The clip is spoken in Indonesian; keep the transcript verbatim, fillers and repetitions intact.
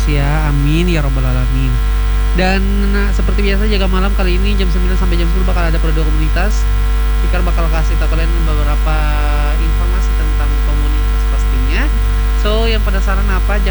ya. Amin ya robbal alamin. Dan nah, seperti biasa jaga malam kali ini jam sembilan sampai jam sepuluh bakal ada Perdo Komunitas. Fikar bakal kasih tahu kalian beberapa informasi tentang komunitas pastinya. So yang penasaran apa?